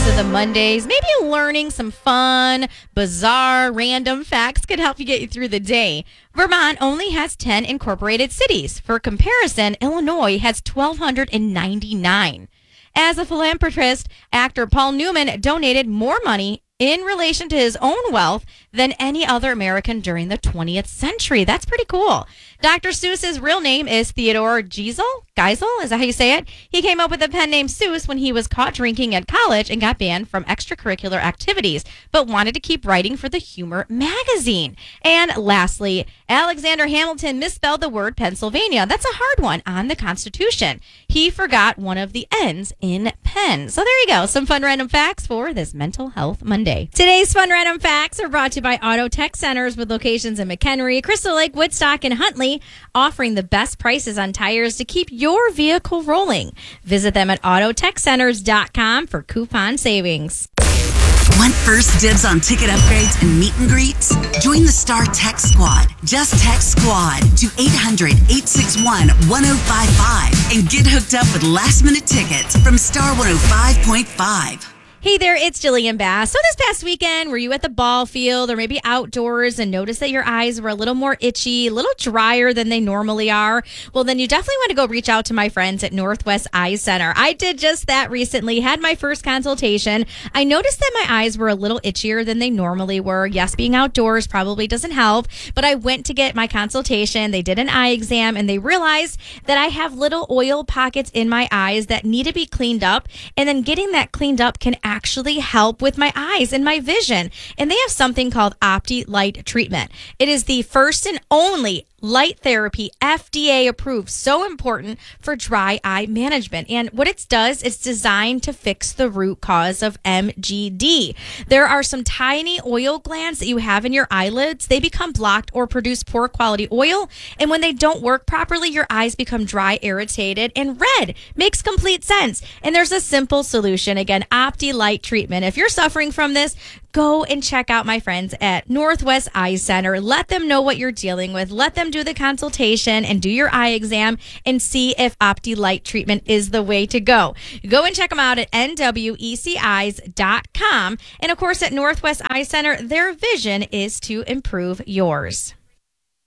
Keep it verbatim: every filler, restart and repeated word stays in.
of the Mondays. Maybe learning some fun, bizarre, random facts could help you get you through the day. Vermont only has ten incorporated cities. For comparison, Illinois has one thousand two hundred ninety-nine. As a philanthropist, actor Paul Newman donated more money in relation to his own wealth than any other American during the twentieth century. That's pretty cool. Doctor Seuss's real name is Theodore Geisel. Geisel, is that how you say it? He came up with the pen name Seuss when he was caught drinking at college and got banned from extracurricular activities, but wanted to keep writing for the Humor magazine. And lastly, Alexander Hamilton misspelled the word Pennsylvania. That's a hard one on the Constitution. He forgot one of the N's in pen. So there you go. Some fun random facts for this Mental Health Monday. Today's fun random facts are brought to you by Auto Tech Centers with locations in McHenry, Crystal Lake, Woodstock, and Huntley, offering the best prices on tires to keep your vehicle rolling. Visit them at auto tech centers dot com for coupon savings. Want first dibs on ticket upgrades and meet and greets? Join the Star Tech Squad. Just text SQUAD to eight hundred, eight six one, one oh five five and get hooked up with last minute tickets from Star one oh five point five. Hey there, it's Jillian Bass. So this past weekend, were you at the ball field or maybe outdoors and noticed that your eyes were a little more itchy, a little drier than they normally are? Well, then you definitely want to go reach out to my friends at Northwest Eye Center. I did just that recently, had my first consultation. I noticed that my eyes were a little itchier than they normally were. Yes, being outdoors probably doesn't help, but I went to get my consultation. They did an eye exam and they realized that I have little oil pockets in my eyes that need to be cleaned up, and then getting that cleaned up can actually help with my eyes and my vision. And they have something called Opti Light treatment. It is the first and only light therapy, F D A approved, so important for dry eye management. And what it does, it's designed to fix the root cause of M G D. There are some tiny oil glands that you have in your eyelids. They become blocked or produce poor quality oil. And when they don't work properly, your eyes become dry, irritated, and red. Makes complete sense. And there's a simple solution. Again, Opti Light treatment. If you're suffering from this, go and check out my friends at Northwest Eye Center. Let them know what you're dealing with. Let them do the consultation and do your eye exam and see if Opti Light treatment is the way to go. Go and check them out at N W E C eyes dot com. And of course, at Northwest Eye Center, their vision is to improve yours.